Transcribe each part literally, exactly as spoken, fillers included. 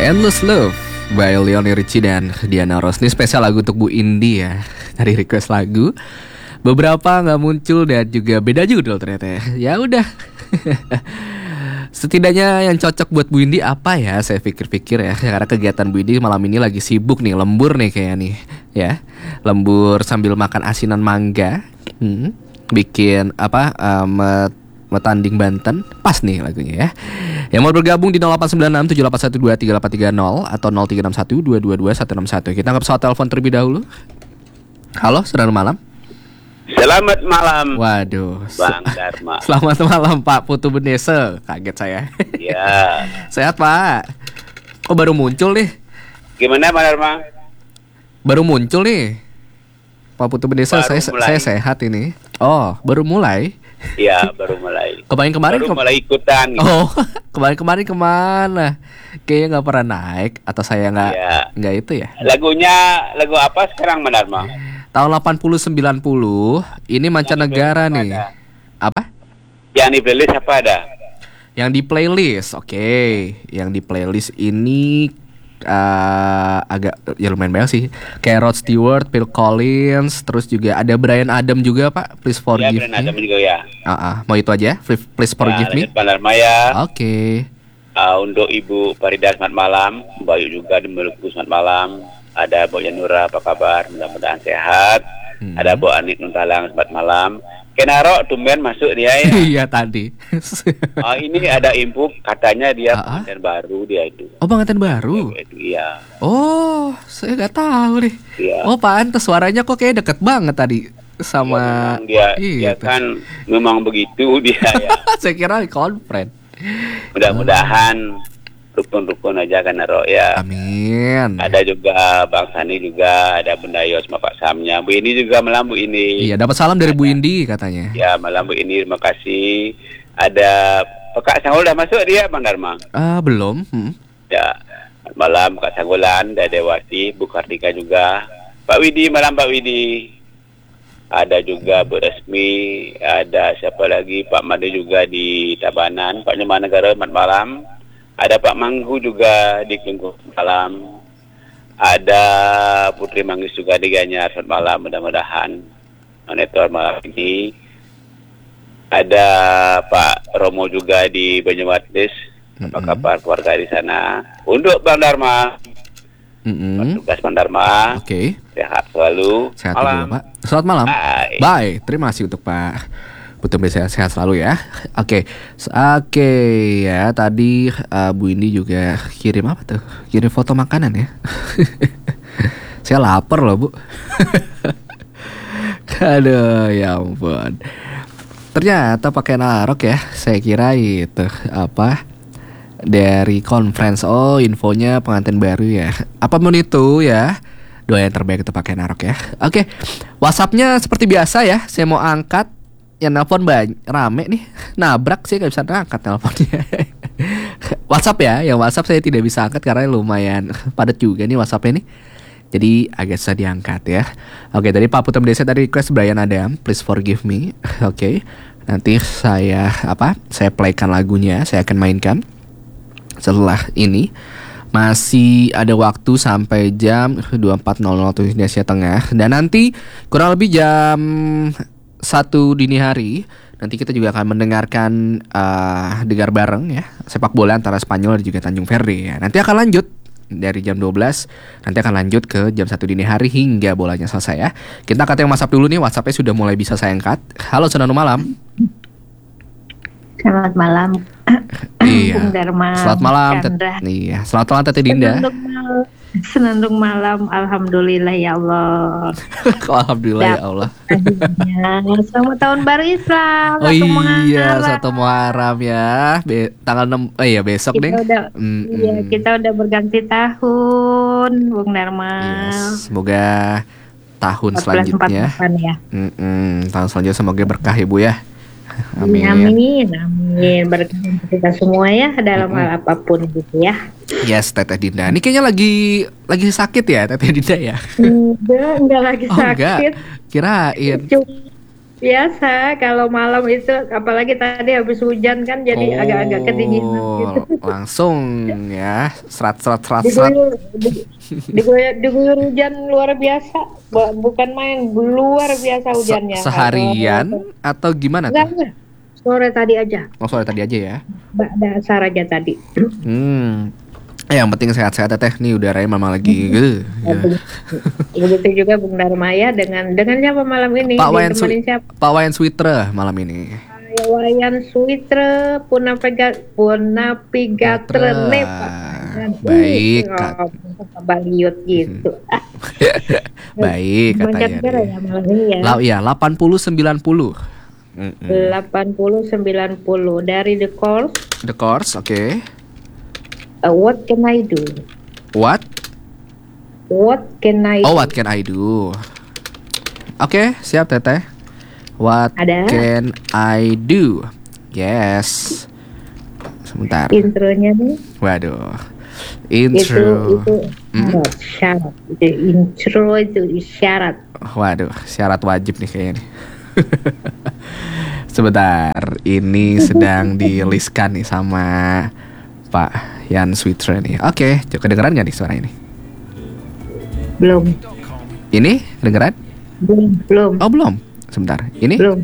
Endless Love by Lionel Richie dan Diana Ross. Ini spesial lagu untuk Bu Indi ya. Dari request lagu. Beberapa nggak muncul dan juga beda judul ternyata ya. Ya udah. Setidaknya yang cocok buat Bu Indi apa ya? Saya pikir-pikir ya. Karena kegiatan Bu Indi malam ini lagi sibuk nih, lembur nih kayaknya nih, ya. Lembur sambil makan asinan mangga. Hmm. Bikin apa? Um, Metanding Banten. Pas nih lagunya ya. Yang mau bergabung di nol delapan sembilan enam tujuh delapan satu dua tiga delapan tiga nol atau nol tiga enam satu dua dua dua satu enam satu. Kita angkat pesawat telepon terlebih dahulu. Halo, selamat malam. Selamat malam. Waduh, Bang Dharma. Selamat malam Pak Putu Bendese. Kaget saya. Ya. Sehat Pak. Kok baru muncul nih? Gimana Bang Dharma? Baru muncul nih Pak Putu Bendese. Saya mulai. saya sehat ini. Oh, baru mulai. Iya, baru mulai. Kemarin-kemarin baru ke- mulai ikutan gitu. Oh, kemarin-kemarin kemana? Kayaknya nggak pernah naik atau saya nggak Iya. nggak itu ya? Lagunya lagu apa sekarang Bang Dharma? Tahun delapan puluh sembilan puluh ini mancanegara Yang di nih. playlist Apa? Yang di playlist apa ada? Yang di playlist, oke. Yang di playlist ini uh, agak ya lumayan banyak sih. Kayak Rod Stewart, Phil Collins, terus juga ada Bryan Adam juga Pak. Please Ya, forgive Bryan me. Adam juga ya. Ah, ah. Mau itu aja? Please, please forgive Ya, me. lanjut Bang Dharma ya. Oke. Uh, untuk Ibu Farida selamat malam, Bayu juga di Maluku selamat malam. Ada Bu Yanura, apa kabar? Mudah-mudahan sehat. Hmm. Ada Bu Anik Nuntalang selamat malam. Kenaro tumben masuk dia ya. Iya tadi. Oh, ini ada info katanya dia Ah, ah. pengantin baru dia itu. Oh, pengantin baru. Itu iya. Oh, saya nggak tahu nih. Iya. Oh, pantes suaranya kok kayak deket banget tadi sama. Ya, memang dia, dia Gitu. kan memang begitu dia ya. Saya kira konfren. Mudah-mudahan rukun-rukun aja kan Naro ya. Amin. Ada juga Bang Sani juga, ada Bunda Yos sama Pak Samnya. Bu ini juga malam Bu ini. Iya, dapat salam dari Bu Indi katanya. Ya malam Bu ini terima kasih. Ada Pak Sanggul udah masuk dia Bang Dharma. Ah, belum. Hmm. Ya malam Kak Sanggulan, ada Dewati, Bu Kartika juga. Pak Widi malam Pak Widi. Ada juga Bu Resmi, ada siapa lagi Pak Made juga di Tabanan, Pak Nyomanegara selamat malam. Ada Pak Manggu juga di Kelungkung malam. Ada Putri Manggis juga di Gianyar selamat malam, mudah-mudahan monitor malam ini. Ada Pak Romo juga di Banyumatis. Apa Mm-mm. kabar keluarga di sana? Untuk Bang Dharma, Mm-mm. tugas Bang Dharma, Oke, sehat selalu. sehat Malam. juga Pak. Selamat malam. Bye. Bye. Terima kasih untuk Pak Putu sehat, sehat selalu ya. Oke, S- oke ya. Tadi uh, Bu Indi juga kirim apa tuh? Kirim foto makanan ya. Saya lapar loh Bu. Aduh, ya ampun. Ternyata pakai narok ya. Saya kira itu apa? Dari conference. Oh, infonya pengantin baru ya. Apapun itu ya. Doa yang terbaik untuk pakai narok ya. Oke. WhatsApp-nya seperti biasa ya. Saya mau angkat. Yang nelpon banyak rame nih. Nabrak sih nggak bisa angkat nelponnya. WhatsApp ya. Yang WhatsApp saya tidak bisa angkat karena lumayan padat juga nih WhatsApp-nya nih. Jadi agak susah diangkat ya. Oke, tadi Pak Putu Desa tadi request Bryan Adam, Please Forgive Me. Oke. Nanti saya apa? Saya playkan lagunya, saya akan mainkan setelah ini. Masih ada waktu sampai jam dua puluh empat nol nol waktu Indonesia Tengah. Dan nanti kurang lebih jam satu dini hari nanti kita juga akan mendengarkan uh, dengar bareng ya sepak bola antara Spanyol dan juga Tanjung Verde ya. Nanti akan lanjut dari jam dua belas, nanti akan lanjut ke jam satu dini hari hingga bolanya selesai ya. Kita angkat yang WhatsApp dulu nih, WhatsAppnya sudah mulai bisa saya angkat. Halo, selamat malam. Selamat malam. Iya. Bung Dharma. Selamat malam. Tet- Chandra. iya, selamat malam Tete Dinda. Senandung malam, senandung malam. Alhamdulillah ya Allah. Alhamdulillah ya Allah. Akhirnya, selamat tahun baru Islam. Oh satu iya, Muharram. satu Muharram ya. Be- tanggal enam oh iya besok Kita deh. udah, Mm-mm. iya, kita udah berganti tahun, Bung Dharma. Yes, semoga tahun empat belas empat selanjutnya delapan ya. mm-mm, tahun selanjutnya semoga berkah ya Bu ya. Amin. Amin, amin. Berkah untuk kita semua ya dalam Mm-mm. hal apapun gitu ya. Yes, Teteh Dinda. Ini kayaknya lagi lagi sakit ya Teteh Dinda ya. Enggak, enggak lagi Oh enggak, sakit. kirain. Cuma, Biasa kalau malam itu, apalagi tadi habis hujan kan, jadi Oh, agak-agak kedinginan gitu. langsung ya, serat serat serat serat. Diguyur, di- diguyur, diguyur hujan luar biasa, Bu- bukan main, luar biasa Se- hujannya. seharian Oh, atau gimana enggak, tuh? enggak. Sore tadi aja, Oh, sore tadi aja ya. Mbak dasar aja tadi. Hmm. Eh, yang penting sehat-sehat ya teh. Nih udaranya memang lagi gitu. Begitu juga Bung Darmaya dengan dengan siapa malam ini? Pak Wayan Ditemenin Swi- siapa? Pak Wayan Switra malam ini. Wayan Suitra Punapega Punapigatre ne Pak. Baik, Oh, Kak. Baliut gitu. Baik katanya. Mancanegara nih. ya malam ini ya. Lah iya, delapan puluh sembilan puluh. Mm-mm. delapan puluh sembilan puluh dari The Course. The course, oke. Uh, what can I do? What? What can I Oh, do? what can I do? Oke, siap Teteh. What Ada? can I do? Yes. Sebentar. Intronya nih. Waduh. Itu Intro. itu Mm. syarat, syarat. Itu intro itu syarat. Waduh, syarat wajib nih kayaknya nih. Sebentar, ini sedang di-listkan nih sama Pak Yan Switra nih. Oke, coba kedengeran nggak nih suara ini? Belum. Ini kedengeran? Belum, belum. Oh belum. Sebentar, ini? Belum.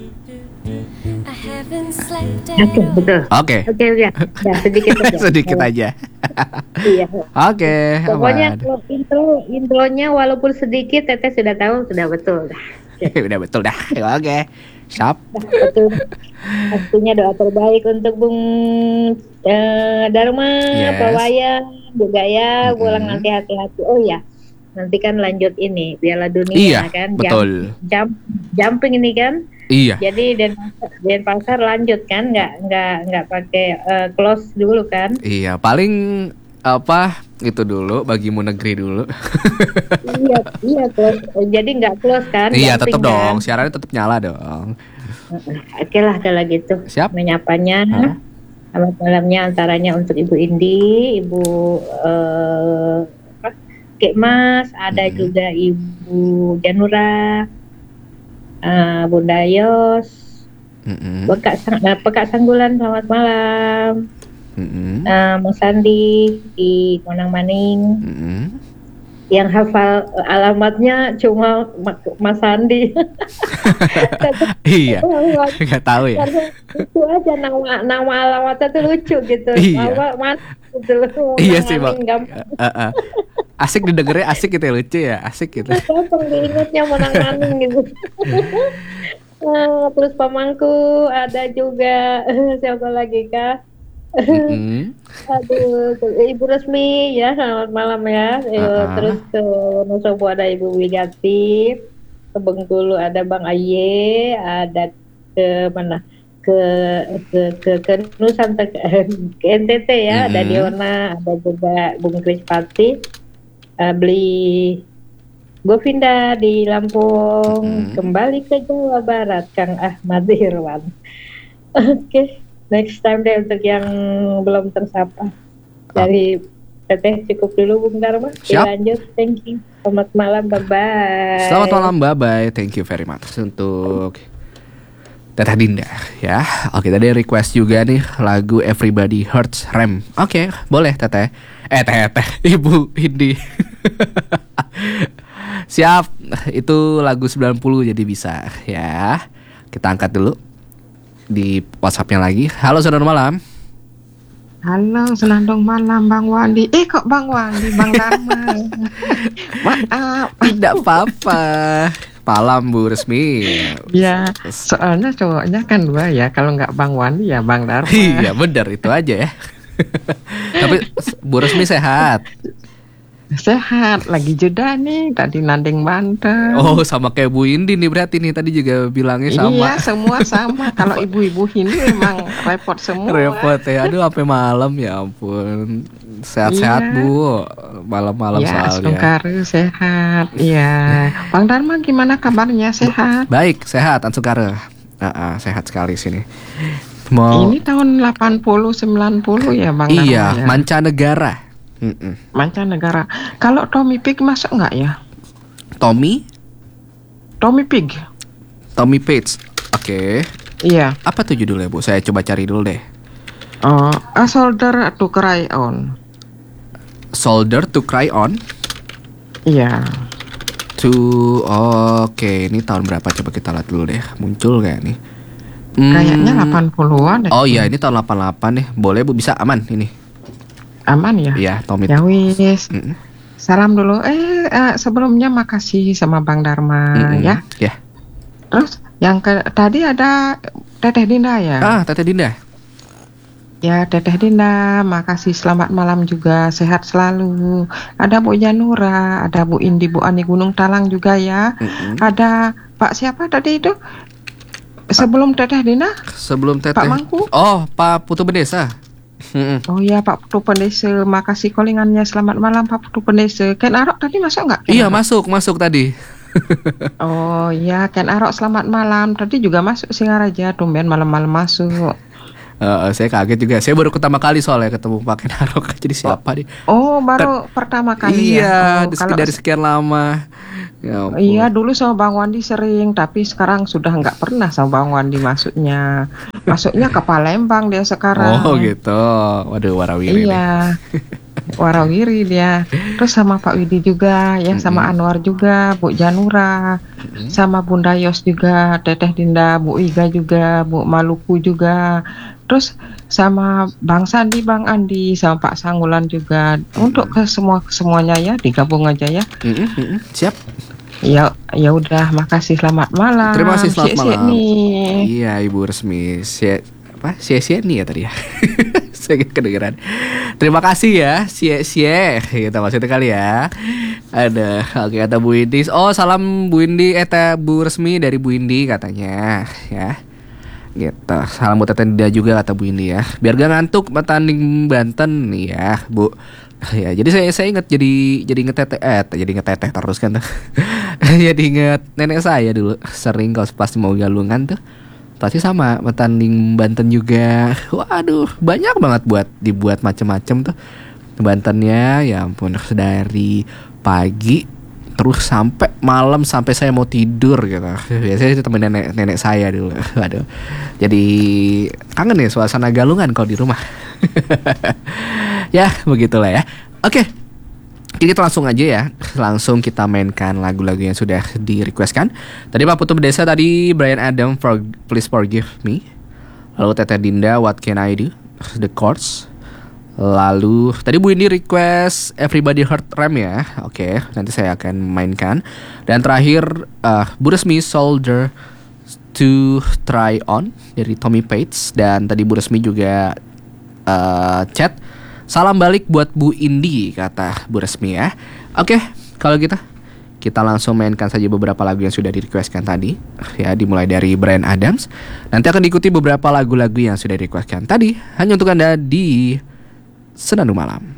Oke, betul. Oke. Oke, udah. Udah sedikit aja. Sedikit aja. Iya. Oke, Pokoknya aman. kalau intro intronya walaupun sedikit Teteh sudah tahu sudah betul. Dah. Udah betul dah. Oke. Siap. Dah, betul. Pastinya doa terbaik untuk Bung eh, Dharma, Yes. Pak Wayan juga ya. Mm-mm. Pulang nanti hati-hati. Oh ya. Nanti kan lanjut ini Piala Dunia Iya, kan. betul. Jump, jumping ini kan. Iya. Jadi Denpasar, Denpasar lanjut kan, nggak nggak nggak pakai eh, close dulu kan? Iya, paling apa itu dulu bagimu negeri dulu. Iya iya close. Jadi nggak close kan? Iya, jumping tetap kan? dong. Siarannya tetap nyala dong. Oke lah kalau gitu. Siap. Menyapanya. Hah? Selamat malamnya antaranya untuk Ibu Indi, Ibu eh, apa? Kek Mas, ada Mm-mm. juga Ibu Janura, eh, Bunda Yos, Mm-mm. Pekak Sang- eh, Pekak Sanggulan, selamat malam. Mm-mm. Eh, Mas Sandi di Konang Maning, Mm-mm. yang hafal eh, alamatnya cuma Ma- Mas Sandi. Iya, nggak tahu ya. Karena itu aja nama nama alamatnya tuh lucu gitu. Iya. Apa mana gitu. Iya sih, Bang. Menang-menang gampang. Uh, uh. Asik didengarnya, asik gitu ya, lucu ya, asik gitu. Gampang diingatnya menang-menang gitu. Eh, terus pamangku ada juga siapa lagi kah? Mm-mm. Aduh, tuh, Ibu Resmi ya, selamat malam ya. Eh, Uh-uh. Terus ke Wonosobo ada Ibu Wigati, ke Bengkulu ada Bang Aye, ada ke mana? Ke ke ke, ke Nusantara ke N T T ya, ada Mm-mm. Diona, ada juga Bung Krispati, eh, beli Govinda di Lampung, Mm-mm. kembali ke Jawa Barat, Kang Ahmad Irwan. Oke, next time deh untuk yang belum tersapa. Dari Teteh cukup dulu Bung Dharma. Siap. Lanjut, thank you. Selamat malam, bye bye. Selamat malam, bye bye. Thank you very much untuk Teteh Dinda ya. Oke, tadi request juga nih lagu Everybody Hurts Rem. Oke, boleh Teteh. Eh Teteh, Ibu Indi. Siap. Itu lagu sembilan puluh jadi bisa ya. Kita angkat dulu di WhatsApp-nya lagi. Halo, saudara malam. Halo, senandung malam Bang Wandi. Eh kok Bang Wandi, Bang Dharma. Maaf. Tidak apa-apa. Malam Bu Resmi. Ya, soalnya cowoknya kan dua ya. Kalau nggak Bang Wandi ya Bang Dharma. Iya benar itu aja ya. Tapi Bu Resmi sehat. Sehat, lagi jeda nih. Tadi nanding Banten. Oh sama kayak Bu Indi nih berarti nih tadi juga bilangnya sama. Iya, semua sama. Kalau ibu-ibu Hindu emang repot semua. Repot ya. Aduh sampai malam ya ampun. Sehat-sehat Iya. Bu. Malam-malam Ya, soalnya. Sungkaru sehat. Iya. Bang Dharma gimana kabarnya? Sehat? Baik, sehat Ansukara. Ah, ah, sehat sekali sini. Mau Ini tahun delapan puluh sembilan puluh ya Bang iya, Dharma ya? mancanegara. Mm-mm. Mancanegara. Kalau Tommy Pig masuk nggak ya? Tommy? Tommy Pig. Tommy Page. Oke. Iya. Apa tuh judulnya, Bu? Saya coba cari dulu deh. Oh, A Soldier to Cry On. Soldier to Cry On. Iya. To Oke, ini tahun berapa? Coba kita lihat dulu deh. Muncul gak nih? Hmm. Kayaknya delapan puluhan deh. Oh iya, ini tahun delapan puluh delapan nih. Boleh, Bu, bisa aman ini. Aman ya? Iya, Tommy. Ya wis. Mm-mm. Salam dulu. Eh, eh sebelumnya makasih sama Bang Dharma. Mm-mm. Ya. Ya. Terus yang ke tadi ada Teteh Dinda ya? Ah, Teteh Dinda. Ya, Teteh Dinda, makasih, selamat malam juga, sehat selalu. Ada Bu Janura, ada Bu Indi, Bu Ani Gunung Talang juga ya. Mm-mm. Ada Pak siapa tadi itu? Sebelum Teteh Dinda? Sebelum Teteh. Pak Mangku. Oh, Pak Putu Bedesa. Mm-mm. Oh iya, Pak Putu Pendesa, makasih callingannya, selamat malam Pak Putu Pendesa. Ken Arok tadi masuk nggak? Ken Iya, Arok? masuk, masuk tadi. Oh iya, Ken Arok selamat malam. Tadi juga masuk Singaraja, tumben malam-malam masuk. Uh, saya kaget juga. Saya baru pertama kali soalnya ketemu Pak Kenarok. Jadi siapa nih? Oh, baru pertama kali Iya, ya. Oh, dari kalau dari sekian lama. Ya ampun. iya, dulu sama Bang Wandi sering, tapi sekarang sudah nggak pernah sama Bang Wandi masuknya. Masuknya ke Palembang dia sekarang. Oh gitu. Waduh, warawiri nih. Iya. Warawiri dia. Terus sama Pak Widi juga, ya sama Mm-mm. Anwar juga, Bu Janura, Mm-mm. sama Bunda Yos juga, Teteh Dinda, Bu Iga juga, Bu Maluku juga. Terus sama Bang Sandi, Bang Andi, sama Pak Sanggulan juga. Untuk ke semua semuanya ya, digabung aja ya. Mm-mm, mm-mm. Siap. Ya, ya udah, makasih, selamat malam. Terima kasih, selamat Siap-siap malam. nih. Iya, Ibu resmi. Sie apa? Sie-sie nih ya tadi ya. Saya kedengeran. Terima kasih ya, sie-sie. Kita maksudnya kali ya. Ada, oke, kata Bu Indi. Oh, salam Bu Indi, eh teh, Bu resmi dari Bu Indi katanya, ya. Gitu. Salam buat Teteh Dinda juga kata Bu Indi ya. Biar gak ngantuk tanding Banten nih ya, Bu. Ya, jadi saya saya ingat jadi jadi inget teteh eh jadi inget teteh terus kan tuh. Jadi inget nenek saya dulu sering kalau pasti mau galungan tuh. Pasti sama tanding Banten juga. Waduh, banyak banget buat dibuat macem-macem tuh. Bantennya ya ampun, dari pagi terus sampai malam sampai saya mau tidur gitu. Biasanya itu temen nenek nenek saya dulu. Waduh. Jadi kangen ya suasana galungan kalau di rumah. Ya, begitulah ya. Oke. Jadi kita langsung aja ya. Langsung kita mainkan lagu-lagu yang sudah di-requestkan. Tadi Pak Putu Bedesa, tadi Bryan Adam, for, Please Forgive Me. Lalu Teteh Dinda, What Can I Do? The Chords. Lalu tadi Bu Indi request Everybody Heard Ram ya. Oke, nanti saya akan mainkan. Dan terakhir uh, Bu Resmi, Soldier to Try On dari Tommy Page. Dan tadi Bu Resmi juga uh, chat salam balik buat Bu Indi kata Bu Resmi ya. Oke, kalau gitu kita langsung mainkan saja beberapa lagu yang sudah di-requestkan tadi ya, dimulai dari Bryan Adams. Nanti akan diikuti beberapa lagu-lagu yang sudah di-requestkan tadi hanya untuk Anda di Senandung Malam.